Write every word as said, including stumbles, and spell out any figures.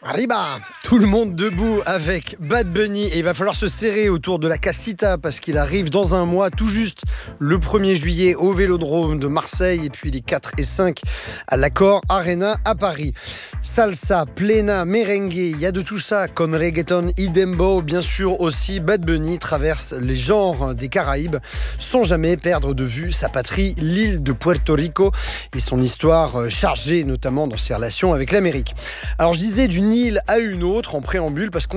Arriba! Tout le monde debout avec Bad Bunny et il va falloir se serrer autour de la Casita parce qu'il arrive dans un mois tout juste le premier juillet au Vélodrome de Marseille et puis les quatre et cinq à l'Accor Arena à Paris. Salsa, plena, merengue, il y a de tout ça comme reggaeton y dembow, bien sûr aussi Bad Bunny traverse les genres des Caraïbes sans jamais perdre de vue sa patrie, l'île de Puerto Rico et son histoire chargée notamment dans ses relations avec l'Amérique. Alors je disais d'une île à une autre en préambule parce qu'on